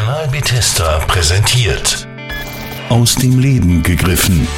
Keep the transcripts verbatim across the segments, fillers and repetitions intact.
Kanal Bethesda präsentiert. Aus dem Leben gegriffen.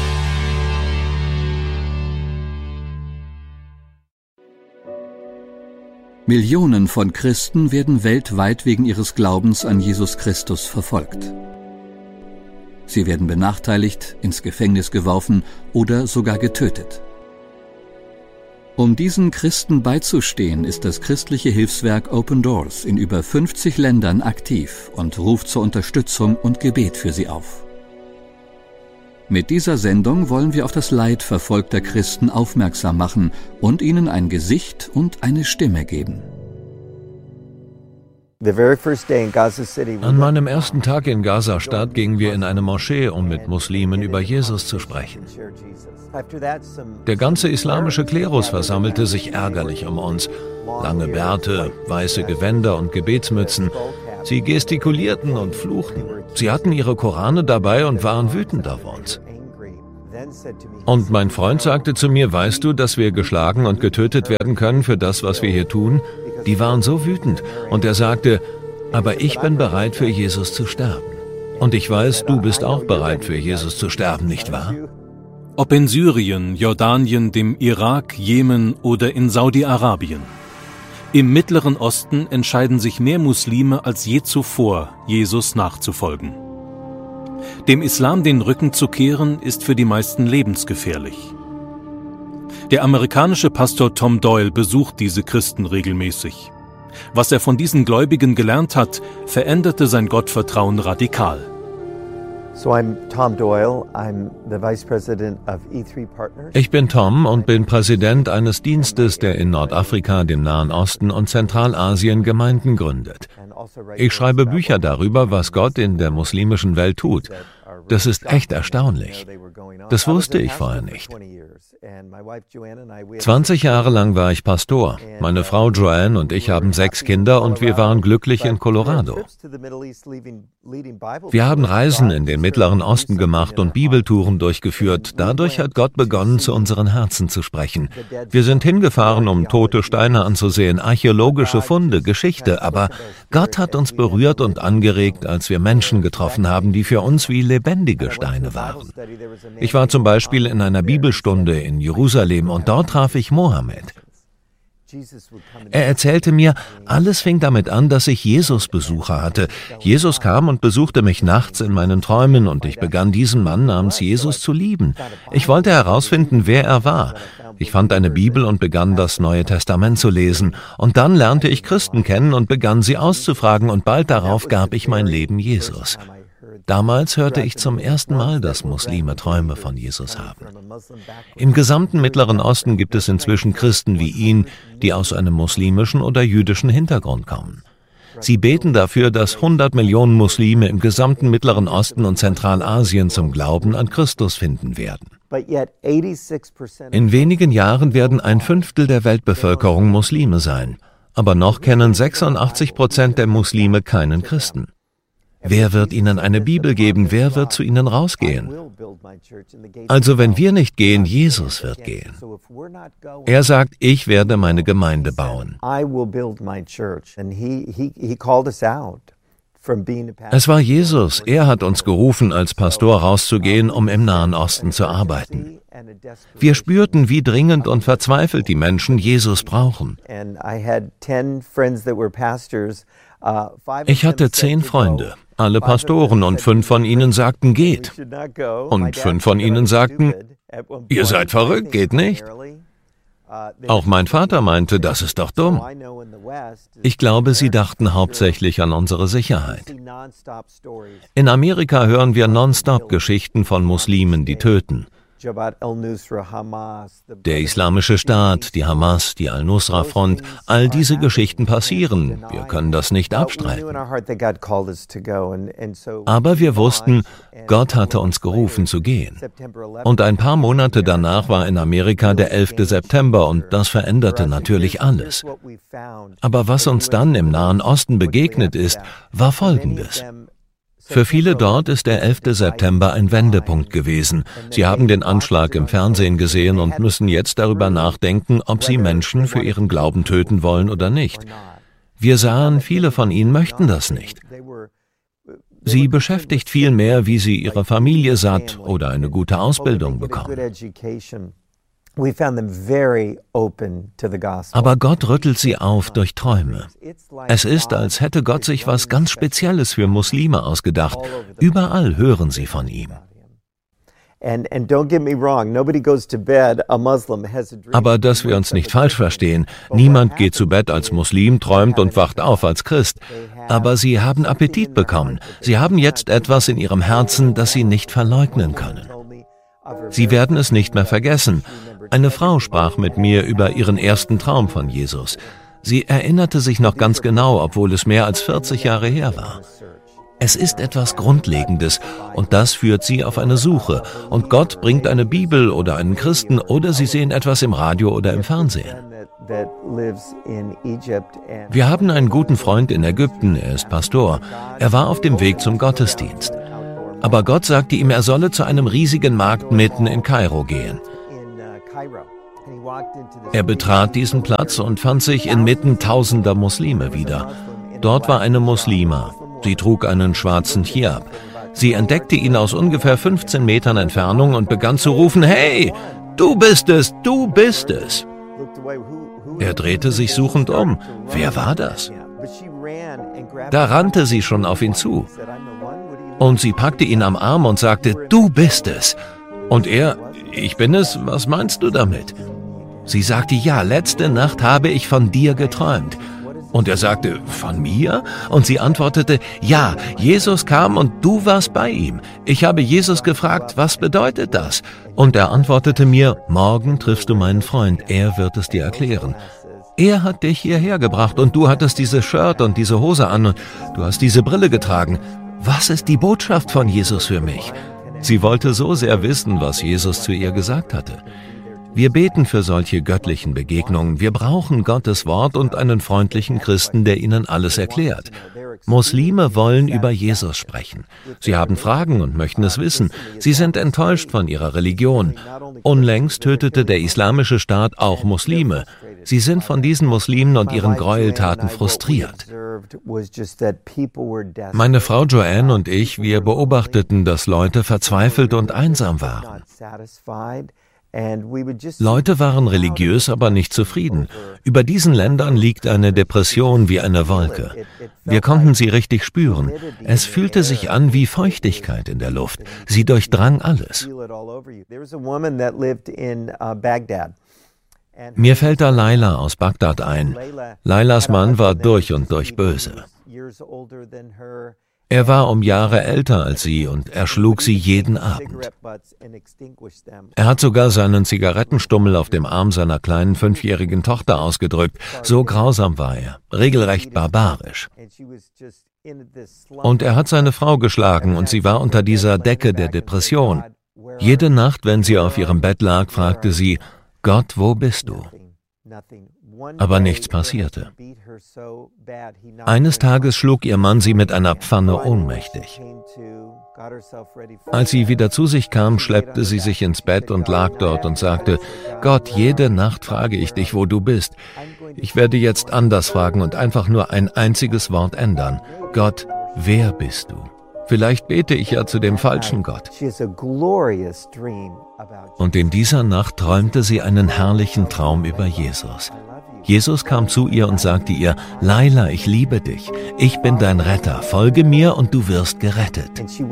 Millionen von Christen werden weltweit wegen ihres Glaubens an Jesus Christus verfolgt. Sie werden benachteiligt, ins Gefängnis geworfen oder sogar getötet. Um diesen Christen beizustehen, ist das christliche Hilfswerk Open Doors in über fünfzig Ländern aktiv und ruft zur Unterstützung und Gebet für sie auf. Mit dieser Sendung wollen wir auf das Leid verfolgter Christen aufmerksam machen und ihnen ein Gesicht und eine Stimme geben. An meinem ersten Tag in Gaza-Stadt gingen wir in eine Moschee, um mit Muslimen über Jesus zu sprechen. Der ganze islamische Klerus versammelte sich ärgerlich um uns. Lange Bärte, weiße Gewänder und Gebetsmützen. Sie gestikulierten und fluchten. Sie hatten ihre Korane dabei und waren wütend auf uns. Und mein Freund sagte zu mir, weißt du, dass wir geschlagen und getötet werden können für das, was wir hier tun? Die waren so wütend. Und er sagte, aber ich bin bereit, für Jesus zu sterben. Und ich weiß, du bist auch bereit, für Jesus zu sterben, nicht wahr? Ob in Syrien, Jordanien, dem Irak, Jemen oder in Saudi-Arabien. Im Mittleren Osten entscheiden sich mehr Muslime als je zuvor, Jesus nachzufolgen. Dem Islam den Rücken zu kehren, ist für die meisten lebensgefährlich. Der amerikanische Pastor Tom Doyle besucht diese Christen regelmäßig. Was er von diesen Gläubigen gelernt hat, veränderte sein Gottvertrauen radikal. Ich bin Tom und bin Präsident eines Dienstes, der in Nordafrika, dem Nahen Osten und Zentralasien Gemeinden gründet. Ich schreibe Bücher darüber, was Gott in der muslimischen Welt tut. Das ist echt erstaunlich. Das wusste ich vorher nicht. zwanzig Jahre lang war ich Pastor. Meine Frau Joanne und ich haben sechs Kinder und wir waren glücklich in Colorado. Wir haben Reisen in den Mittleren Osten gemacht und Bibeltouren durchgeführt. Dadurch hat Gott begonnen, zu unseren Herzen zu sprechen. Wir sind hingefahren, um tote Steine anzusehen, archäologische Funde, Geschichte. Aber Gott hat uns berührt und angeregt, als wir Menschen getroffen haben, die für uns wie lebendige Steine waren. Ich war zum Beispiel in einer Bibelstunde in Jerusalem und dort traf ich Mohammed. Er erzählte mir, alles fing damit an, dass ich Jesus-Besucher hatte. Jesus kam und besuchte mich nachts in meinen Träumen und ich begann diesen Mann namens Jesus zu lieben. Ich wollte herausfinden, wer er war. Ich fand eine Bibel und begann das Neue Testament zu lesen. Und dann lernte ich Christen kennen und begann sie auszufragen und bald darauf gab ich mein Leben Jesus. Damals hörte ich zum ersten Mal, dass Muslime Träume von Jesus haben. Im gesamten Mittleren Osten gibt es inzwischen Christen wie ihn, die aus einem muslimischen oder jüdischen Hintergrund kommen. Sie beten dafür, dass hundert Millionen Muslime im gesamten Mittleren Osten und Zentralasien zum Glauben an Christus finden werden. In wenigen Jahren werden ein Fünftel der Weltbevölkerung Muslime sein. Aber noch kennen sechsundachtzig Prozent der Muslime keinen Christen. Wer wird ihnen eine Bibel geben? Wer wird zu ihnen rausgehen? Also wenn wir nicht gehen, Jesus wird gehen. Er sagt, ich werde meine Gemeinde bauen. Es war Jesus, er hat uns gerufen, als Pastor rauszugehen, um im Nahen Osten zu arbeiten. Wir spürten, wie dringend und verzweifelt die Menschen Jesus brauchen. Ich hatte zehn Freunde, alle Pastoren, und fünf von ihnen sagten, geht. Und fünf von ihnen sagten, ihr seid verrückt, geht nicht. Auch mein Vater meinte, das ist doch dumm. Ich glaube, sie dachten hauptsächlich an unsere Sicherheit. In Amerika hören wir nonstop Geschichten von Muslimen, die töten. Der Islamische Staat, die Hamas, die Al-Nusra-Front, all diese Geschichten passieren. Wir können das nicht abstreiten. Aber wir wussten, Gott hatte uns gerufen zu gehen. Und ein paar Monate danach war in Amerika der elfte September und das veränderte natürlich alles. Aber was uns dann im Nahen Osten begegnet ist, war Folgendes. Für viele dort ist der elfte September ein Wendepunkt gewesen. Sie haben den Anschlag im Fernsehen gesehen und müssen jetzt darüber nachdenken, ob sie Menschen für ihren Glauben töten wollen oder nicht. Wir sahen, viele von ihnen möchten das nicht. Sie beschäftigt vielmehr, wie sie ihre Familie satt oder eine gute Ausbildung bekommen. Aber Gott rüttelt sie auf durch Träume. Es ist, als hätte Gott sich was ganz Spezielles für Muslime ausgedacht. Überall hören sie von ihm. Aber dass wir uns nicht falsch verstehen, niemand geht zu Bett als Muslim, träumt und wacht auf als Christ. Aber sie haben Appetit bekommen. Sie haben jetzt etwas in ihrem Herzen, das sie nicht verleugnen können. Sie werden es nicht mehr vergessen. Eine Frau sprach mit mir über ihren ersten Traum von Jesus. Sie erinnerte sich noch ganz genau, obwohl es mehr als vierzig Jahre her war. Es ist etwas Grundlegendes und das führt sie auf eine Suche. Und Gott bringt eine Bibel oder einen Christen oder sie sehen etwas im Radio oder im Fernsehen. Wir haben einen guten Freund in Ägypten, er ist Pastor. Er war auf dem Weg zum Gottesdienst. Aber Gott sagte ihm, er solle zu einem riesigen Markt mitten in Kairo gehen. Er betrat diesen Platz und fand sich inmitten tausender Muslime wieder. Dort war eine Muslima. Sie trug einen schwarzen Hijab. Sie entdeckte ihn aus ungefähr fünfzehn Metern Entfernung und begann zu rufen, »Hey, du bist es, du bist es!« Er drehte sich suchend um. Wer war das? Da rannte sie schon auf ihn zu. Und sie packte ihn am Arm und sagte, »Du bist es!« Und er, »Ich bin es, was meinst du damit?« Sie sagte, »Ja, letzte Nacht habe ich von dir geträumt.« Und er sagte, »Von mir?« Und sie antwortete, »Ja, Jesus kam und du warst bei ihm. Ich habe Jesus gefragt, was bedeutet das?« Und er antwortete mir, »Morgen triffst du meinen Freund, er wird es dir erklären. Er hat dich hierher gebracht und du hattest dieses Shirt und diese Hose an und du hast diese Brille getragen. Was ist die Botschaft von Jesus für mich?« Sie wollte so sehr wissen, was Jesus zu ihr gesagt hatte. Wir beten für solche göttlichen Begegnungen. Wir brauchen Gottes Wort und einen freundlichen Christen, der ihnen alles erklärt. Muslime wollen über Jesus sprechen. Sie haben Fragen und möchten es wissen. Sie sind enttäuscht von ihrer Religion. Unlängst tötete der Islamische Staat auch Muslime. Sie sind von diesen Muslimen und ihren Gräueltaten frustriert. Meine Frau Joanne und ich, wir beobachteten, dass Leute verzweifelt und einsam waren. Leute waren religiös, aber nicht zufrieden. Über diesen Ländern liegt eine Depression wie eine Wolke. Wir konnten sie richtig spüren. Es fühlte sich an wie Feuchtigkeit in der Luft. Sie durchdrang alles. Mir fällt da Laila aus Bagdad ein. Lailas Mann war durch und durch böse. Er war um Jahre älter als sie und er schlug sie jeden Abend. Er hat sogar seinen Zigarettenstummel auf dem Arm seiner kleinen fünfjährigen Tochter ausgedrückt. So grausam war er, regelrecht barbarisch. Und er hat seine Frau geschlagen und sie war unter dieser Decke der Depression. Jede Nacht, wenn sie auf ihrem Bett lag, fragte sie, »Gott, wo bist du?« Aber nichts passierte. Eines Tages schlug ihr Mann sie mit einer Pfanne ohnmächtig. Als sie wieder zu sich kam, schleppte sie sich ins Bett und lag dort und sagte, »Gott, jede Nacht frage ich dich, wo du bist. Ich werde jetzt anders fragen und einfach nur ein einziges Wort ändern. Gott, wer bist du? Vielleicht bete ich ja zu dem falschen Gott.« Und in dieser Nacht träumte sie einen herrlichen Traum über Jesus. Jesus kam zu ihr und sagte ihr, »Laila, ich liebe dich. Ich bin dein Retter. Folge mir und du wirst gerettet.«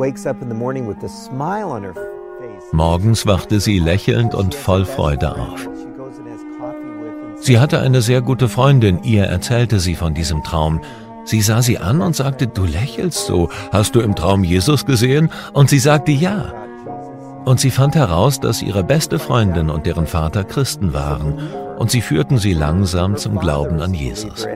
Morgens wachte sie lächelnd und voll Freude auf. Sie hatte eine sehr gute Freundin, ihr erzählte sie von diesem Traum. Sie sah sie an und sagte, »Du lächelst so. Hast du im Traum Jesus gesehen?« Und sie sagte, »Ja.« Und sie fand heraus, dass ihre beste Freundin und deren Vater Christen waren. Und sie führten sie langsam zum Glauben an Jesus.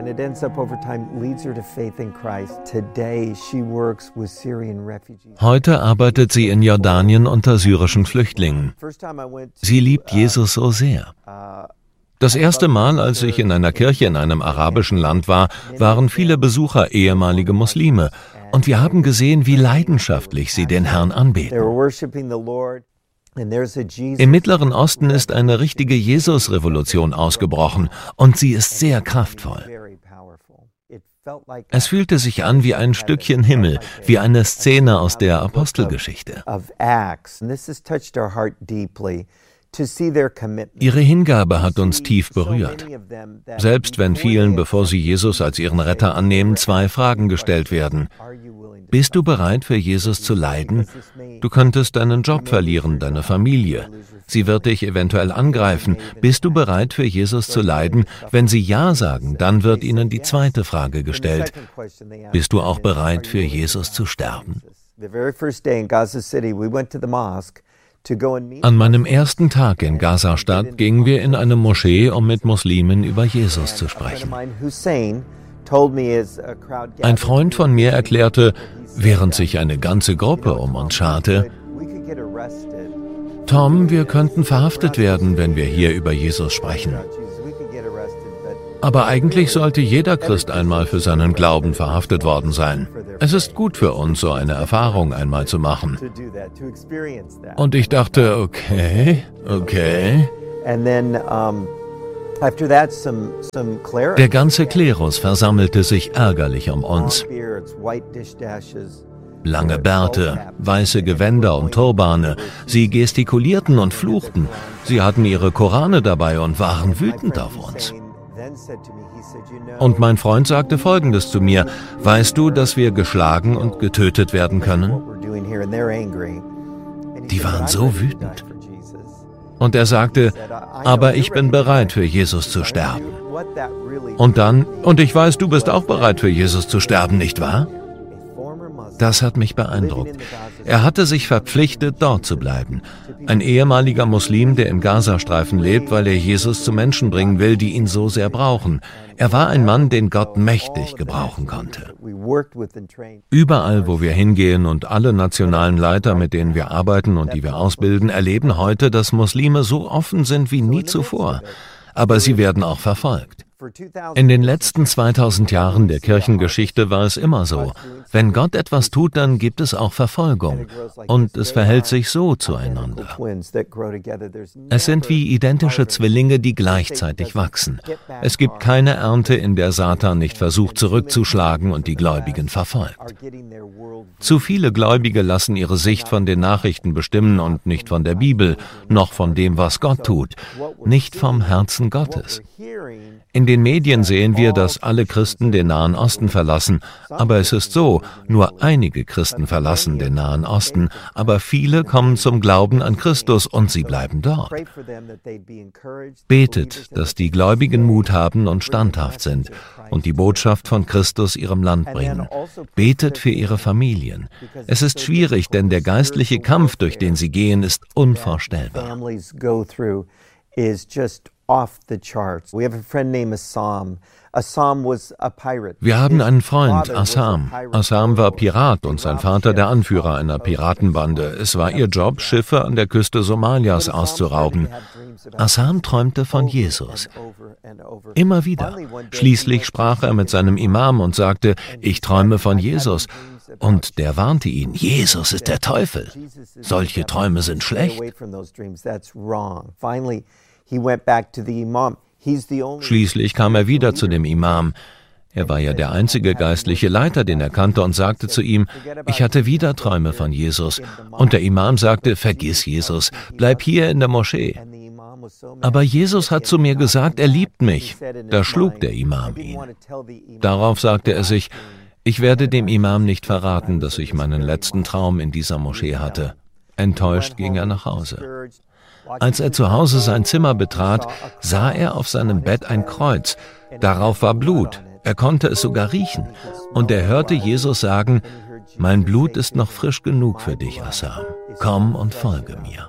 Heute arbeitet sie in Jordanien unter syrischen Flüchtlingen. Sie liebt Jesus so sehr. Das erste Mal, als ich in einer Kirche in einem arabischen Land war, waren viele Besucher ehemalige Muslime. Und wir haben gesehen, wie leidenschaftlich sie den Herrn anbeten. Im Mittleren Osten ist eine richtige Jesus-Revolution ausgebrochen und sie ist sehr kraftvoll. Es fühlte sich an wie ein Stückchen Himmel, wie eine Szene aus der Apostelgeschichte. Ihre Hingabe hat uns tief berührt. Selbst wenn vielen, bevor sie Jesus als ihren Retter annehmen, zwei Fragen gestellt werden. Bist du bereit, für Jesus zu leiden? Du könntest deinen Job verlieren, deine Familie. Sie wird dich eventuell angreifen. Bist du bereit, für Jesus zu leiden? Wenn sie Ja sagen, dann wird ihnen die zweite Frage gestellt. Bist du auch bereit, für Jesus zu sterben? An meinem ersten Tag in Gaza-Stadt gingen wir in eine Moschee, um mit Muslimen über Jesus zu sprechen. Ein Freund von mir erklärte, während sich eine ganze Gruppe um uns scharte: Tom, wir könnten verhaftet werden, wenn wir hier über Jesus sprechen. Aber eigentlich sollte jeder Christ einmal für seinen Glauben verhaftet worden sein. Es ist gut für uns, so eine Erfahrung einmal zu machen. Und ich dachte, okay, okay. Der ganze Klerus versammelte sich ärgerlich um uns. Lange Bärte, weiße Gewänder und Turbane. Sie gestikulierten und fluchten. Sie hatten ihre Korane dabei und waren wütend auf uns. Und mein Freund sagte Folgendes zu mir: Weißt du, dass wir geschlagen und getötet werden können? Die waren so wütend. Und er sagte, aber ich bin bereit, für Jesus zu sterben. Und dann, und ich weiß, du bist auch bereit, für Jesus zu sterben, nicht wahr? Das hat mich beeindruckt. Er hatte sich verpflichtet, dort zu bleiben. Ein ehemaliger Muslim, der im Gazastreifen lebt, weil er Jesus zu Menschen bringen will, die ihn so sehr brauchen. Er war ein Mann, den Gott mächtig gebrauchen konnte. Überall, wo wir hingehen, und alle nationalen Leiter, mit denen wir arbeiten und die wir ausbilden, erleben heute, dass Muslime so offen sind wie nie zuvor. Aber sie werden auch verfolgt. In den letzten zweitausend Jahren der Kirchengeschichte war es immer so. Wenn Gott etwas tut, dann gibt es auch Verfolgung. Und es verhält sich so zueinander. Es sind wie identische Zwillinge, die gleichzeitig wachsen. Es gibt keine Ernte, in der Satan nicht versucht zurückzuschlagen und die Gläubigen verfolgt. Zu viele Gläubige lassen ihre Sicht von den Nachrichten bestimmen und nicht von der Bibel, noch von dem, was Gott tut, nicht vom Herzen Gottes. In den Medien sehen wir, dass alle Christen den Nahen Osten verlassen. Aber es ist so, nur einige Christen verlassen den Nahen Osten, aber viele kommen zum Glauben an Christus und sie bleiben dort. Betet, dass die Gläubigen Mut haben und standhaft sind und die Botschaft von Christus ihrem Land bringen. Betet für ihre Familien. Es ist schwierig, denn der geistliche Kampf, durch den sie gehen, ist unvorstellbar. Wir haben einen Freund, Assam. Assam war Pirat und sein Vater der Anführer einer Piratenbande. Es war ihr Job, Schiffe an der Küste Somalias auszurauben. Assam träumte von Jesus. Immer wieder. Schließlich sprach er mit seinem Imam und sagte, ich träume von Jesus. Und der warnte ihn, Jesus ist der Teufel. Solche Träume sind schlecht. Schließlich kam er wieder zu dem Imam. Er war ja der einzige geistliche Leiter, den er kannte, und sagte zu ihm, ich hatte wieder Träume von Jesus. Und der Imam sagte, vergiss Jesus, bleib hier in der Moschee. Aber Jesus hat zu mir gesagt, er liebt mich. Da schlug der Imam ihn. Darauf sagte er sich, ich werde dem Imam nicht verraten, dass ich meinen letzten Traum in dieser Moschee hatte. Enttäuscht ging er nach Hause. Als er zu Hause sein Zimmer betrat, sah er auf seinem Bett ein Kreuz. Darauf war Blut. Er konnte es sogar riechen. Und er hörte Jesus sagen, mein Blut ist noch frisch genug für dich, Assam. Komm und folge mir.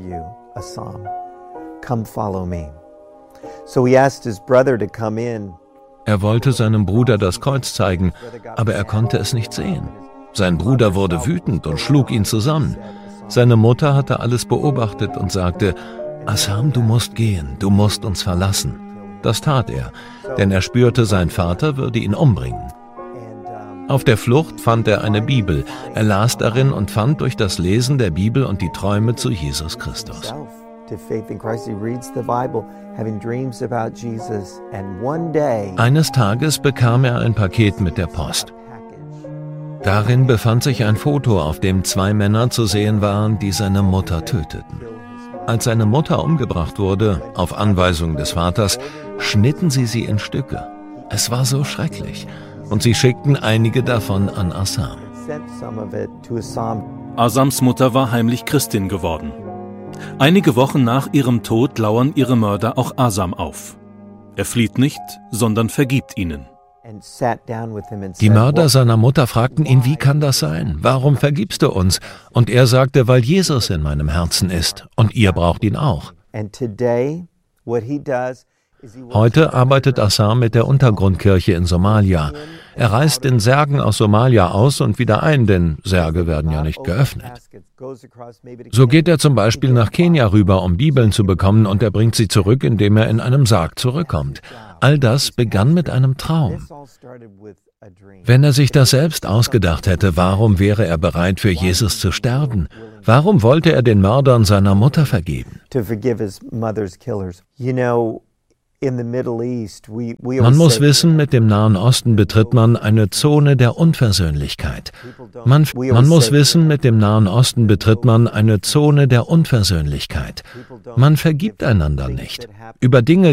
Er wollte seinem Bruder das Kreuz zeigen, aber er konnte es nicht sehen. Sein Bruder wurde wütend und schlug ihn zusammen. Seine Mutter hatte alles beobachtet und sagte, Assam, du musst gehen, du musst uns verlassen. Das tat er, denn er spürte, sein Vater würde ihn umbringen. Auf der Flucht fand er eine Bibel. Er las darin und fand durch das Lesen der Bibel und die Träume zu Jesus Christus. Eines Tages bekam er ein Paket mit der Post. Darin befand sich ein Foto, auf dem zwei Männer zu sehen waren, die seine Mutter töteten. Als seine Mutter umgebracht wurde, auf Anweisung des Vaters, schnitten sie sie in Stücke. Es war so schrecklich. Und sie schickten einige davon an Assam. Asams Mutter war heimlich Christin geworden. Einige Wochen nach ihrem Tod lauern ihre Mörder auch Asam auf. Er flieht nicht, sondern vergibt ihnen. Die Mörder seiner Mutter fragten ihn, wie kann das sein? Warum vergibst du uns? Und er sagte, weil Jesus in meinem Herzen ist und ihr braucht ihn auch. Heute arbeitet Assam mit der Untergrundkirche in Somalia. Er reist in Särgen aus Somalia aus und wieder ein, denn Särge werden ja nicht geöffnet. So geht er zum Beispiel nach Kenia rüber, um Bibeln zu bekommen, und er bringt sie zurück, indem er in einem Sarg zurückkommt. All das begann mit einem Traum. Wenn er sich das selbst ausgedacht hätte, warum wäre er bereit, für Jesus zu sterben? Warum wollte er den Mördern seiner Mutter vergeben? Man muss wissen, mit dem Nahen Osten betritt man eine Zone der Unversöhnlichkeit. Man, man muss wissen, mit dem Nahen Osten betritt man eine Zone der Unversöhnlichkeit. Man vergibt einander nicht. Über Dinge,